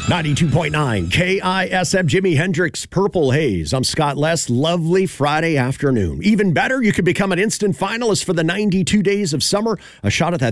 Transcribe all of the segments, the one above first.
92.9 KISM, Jimi Hendrix, Purple Haze. I'm Scott Less. Lovely Friday afternoon. Even better, you could become an instant finalist for the 92 Days of Summer, a shot at that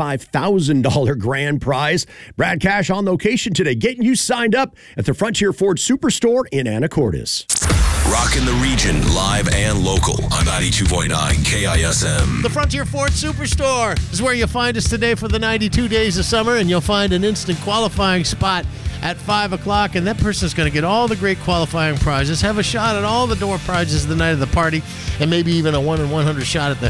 $35,000 grand prize. Brad Cash on location today, getting you signed up at the Frontier Ford Superstore in Anacortes. Rocking the region, live and local on 92.9 KISM. The Frontier Ford Superstore is where you'll find us today for the 92 Days of Summer, and you'll find an instant qualifying spot at 5 o'clock, and that person's going to get all the great qualifying prizes, have a shot at all the door prizes the night of the party, and maybe even a 1 in 100 shot at the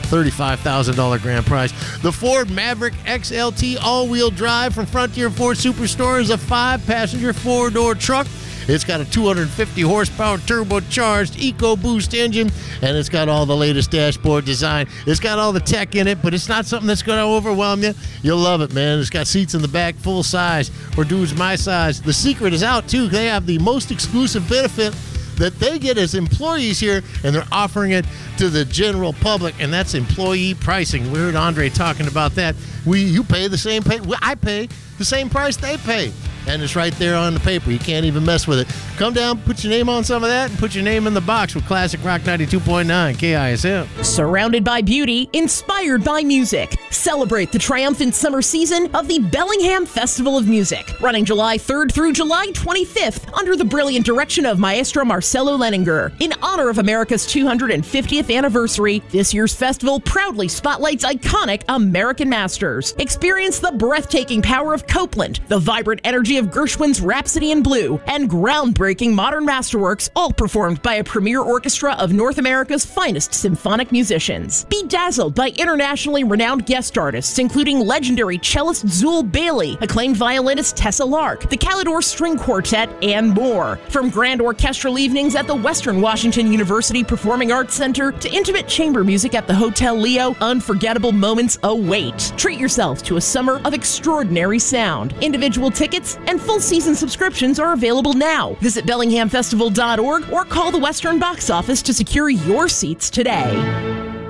$35,000 grand prize. The Ford Maverick XLT all-wheel drive from Frontier Ford Superstore is a 5-passenger, 4-door truck. It's got a 250 horsepower turbocharged EcoBoost engine, and it's got all the latest dashboard design. It's got all the tech in it, but it's not something that's going to overwhelm you. You'll love it, man. It's got seats in the back, full size, for dudes my size. The secret is out, too. They have the most exclusive benefit that they get as employees here, and they're offering it to the general public, and that's employee pricing. We heard Andre talking about that. You pay the same pay. I pay the same price they pay. And it's right there on the paper. You can't even mess with it. Come down, put your name on some of that, and put your name in the box with Classic Rock 92.9 KISM. Surrounded by beauty, inspired by music. Celebrate the triumphant summer season of the Bellingham Festival of Music, running July 3rd through July 25th under the brilliant direction of Maestro Marcelo Leninger. In honor of America's 250th anniversary, this year's festival proudly spotlights iconic American masters. Experience the breathtaking power of Copeland, the vibrant energy of Gershwin's Rhapsody in Blue, and groundbreaking modern masterworks, all performed by a premier orchestra of North America's finest symphonic musicians. Be dazzled by internationally renowned guest artists, including legendary cellist Zool Bailey, acclaimed violinist Tessa Lark, the Calidor String Quartet, and more. From grand orchestral evenings at the Western Washington University Performing Arts Center to intimate chamber music at the Hotel Leo, unforgettable moments await. Treat yourself to a summer of extraordinary sound. Individual tickets and full season subscriptions are available now. Visit BellinghamFestival.org or call the Western box office to secure your seats today.